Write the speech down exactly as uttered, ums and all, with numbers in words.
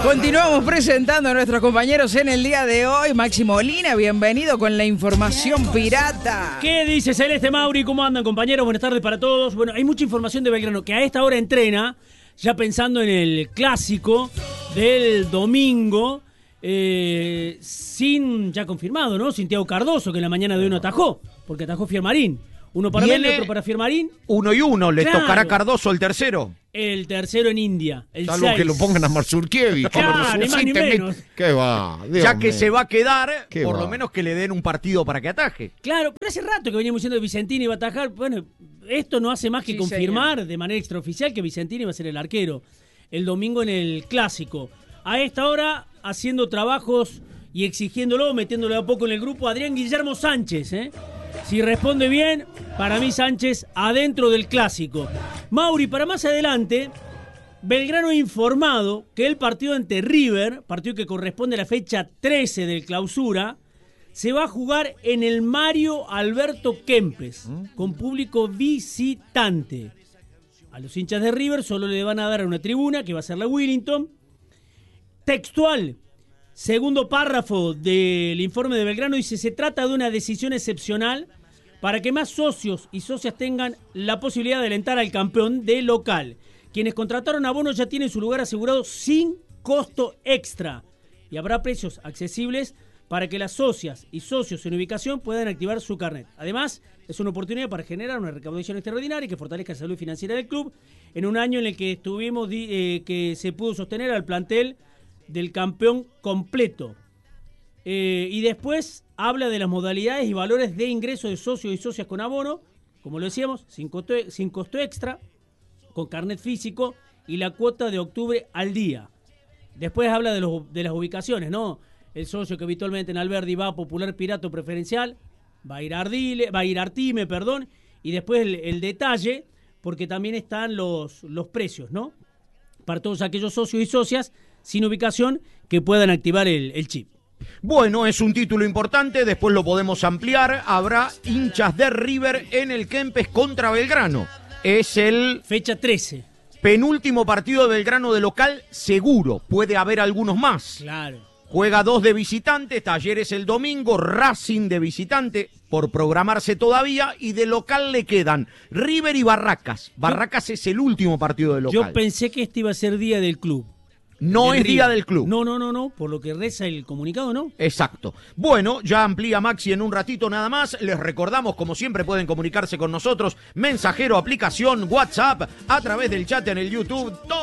Continuamos presentando a nuestros compañeros en el día de hoy. Máximo Molina, bienvenido con la información pirata. ¿Qué dice Celeste Mauri? ¿Cómo andan, compañeros? Buenas tardes para todos. Bueno, hay mucha información de Belgrano que a esta hora entrena, ya pensando en el clásico del domingo, eh, sin, ya confirmado, ¿no? Sin Thiago Cardoso, que en la mañana de hoy no atajó, porque atajó Fiermarín. Uno para Mel, otro para Fiermarín. Uno y uno, le Claro. tocará Cardoso el tercero. El tercero en India, el Salvo seis. que lo pongan a Marzurkiewicz. Claro, ni más ni menos. ¿Qué va? Dios Ya que mío. se va a quedar, Qué por va. lo menos que le den un partido para que ataje. Claro, pero hace rato que veníamos diciendo que Vicentini iba a atajar. Bueno, esto no hace más que Sí, confirmar señor. de manera extraoficial que Vicentini va a ser el arquero el domingo en el Clásico. A esta hora, haciendo trabajos y exigiéndolo, metiéndolo a poco en el grupo, Adrián Guillermo Sánchez, ¿eh? Si responde bien, para mí Sánchez adentro del Clásico. Mauri, para más adelante, Belgrano ha informado que el partido ante River, partido que corresponde a la fecha trece del Clausura, se va a jugar en el Mario Alberto Kempes, con público visitante. A los hinchas de River solo le van a dar una tribuna, que va a ser la Willington. Textual, segundo párrafo del informe de Belgrano, dice: se trata de una decisión excepcional para que más socios y socias tengan la posibilidad de alentar al campeón de local. Quienes contrataron abonos ya tienen su lugar asegurado sin costo extra. Y habrá precios accesibles para que las socias y socios en ubicación puedan activar su carnet. Además, es una oportunidad para generar una recaudación extraordinaria que fortalezca la salud financiera del club en un año en el que estuvimos eh, que se pudo sostener al plantel del campeón completo. Eh, y después habla de las modalidades y valores de ingreso de socios y socias con abono, como lo decíamos, sin costo, sin costo extra, con carnet físico y la cuota de octubre al día. Después habla de, los, de las ubicaciones, ¿no? El socio que habitualmente en Alberdi va a Popular Pirato Preferencial, va a ir a Ardile, va a ir a Artime, perdón, y después el, el detalle, porque también están los, los precios, ¿no? Para todos aquellos socios y socias sin ubicación que puedan activar el, el chip. Bueno, es un título importante, después lo podemos ampliar. Habrá hinchas de River en el Kempes contra Belgrano. Es el Fecha trece. penúltimo partido de Belgrano de local, seguro. Puede haber algunos más. Claro. Juega dos de visitante, Talleres el domingo, Racing de visitante, por programarse todavía, y de local le quedan River y Barracas. Barracas es el último partido de local. Yo pensé que este iba a ser día del club. No Del es día River. del club. No, no, no, no, por lo que reza el comunicado, ¿no? Exacto. Bueno, ya amplía Maxi en un ratito nada más. Les recordamos, como siempre, pueden comunicarse con nosotros. Mensajero, aplicación, WhatsApp, a través del chat en el YouTube. Todo